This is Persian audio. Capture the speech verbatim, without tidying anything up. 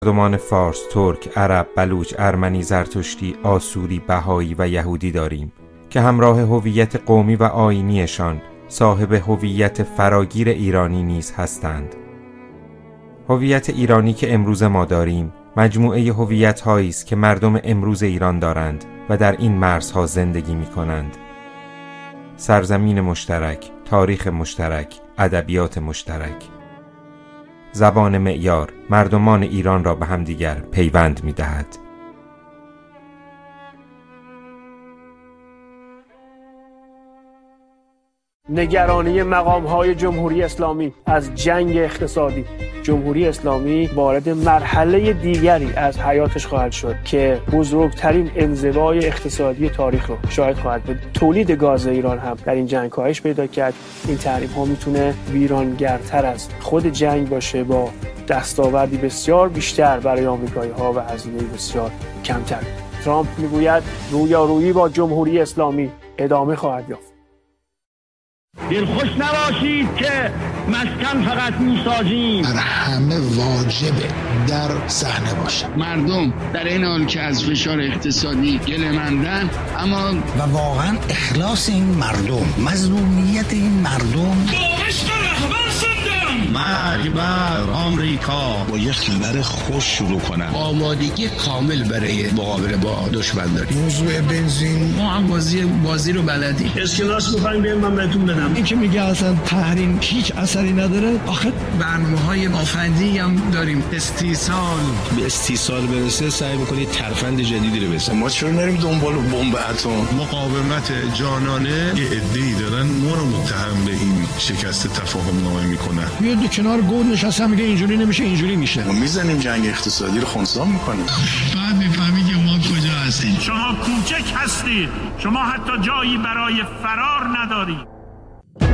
مردمان فارس، ترک، عرب، بلوچ، ارمنی، زرتشتی، آسوری، بهایی و یهودی داریم که همراه هویت قومی و آیینیشان صاحب هویت فراگیر ایرانی نیز هستند. هویت ایرانی که امروز ما داریم مجموعه هویت‌هایی است که مردم امروز ایران دارند و در این مرزها زندگی می‌کنند. سرزمین مشترک، تاریخ مشترک، ادبیات مشترک. زبان معیار مردمان ایران را به همدیگر پیوند می‌دهد. نگرانی مقام‌های جمهوری اسلامی از جنگ اقتصادی. جمهوری اسلامی وارد مرحله دیگری از حیاتش خواهد شد که بزرگترین انزوای اقتصادی تاریخ رو شاهد خواهد بود. تولید گاز ایران هم در این جنگ کاهش پیدا کرد. این تحریم‌ها میتونه ویرانگرتر از خود جنگ باشه، با دستاوردی بسیار بیشتر برای آمریکایی‌ها و هزینه بسیار کمتر. ترامپ میگوید رویارویی با جمهوری اسلامی ادامه خواهد یافت. دلخوش نباشید که مسکن فقط میسازیم، بر همه واجبه در صحنه باشه. مردم در این حال که از فشار اقتصادی گله‌مندن، اما و واقعا اخلاص این مردم، مظلومیت این مردم، با عشق رهبر سندم مرگ بر آمریکا. با یه خبر خوش شروع کنم. آمادگی کامل برای مقابله با دشمن داریم. موضوع بنزین، ما هم بازی بازی رو بلدیم. اسکناس می‌خوایم بیایم من بهتون بدم. این که میگه اصلا تحریم هیچ اثری نداره، آخه برنامه‌های آفندی هم داریم. استیصال به استیصال برسه سعی می‌کنید ترفند جدیدی رو بزنید. ما چرا نریم دنبال بمب اتم؟ مقاومت جانانه یه عده‌ای دارن ما رو متهم به این شکست تفاهم نامه میکنن. میاد کنار گور نشسته میگه اینجوری نمیشه اینجوری میشه. ما میزنیم جنگ اقتصادی رو خنثی میکنیم. بعد میفهمی که ما کجا هستیم. شما کوچک هستید، شما حتی جایی برای فرار ندارید.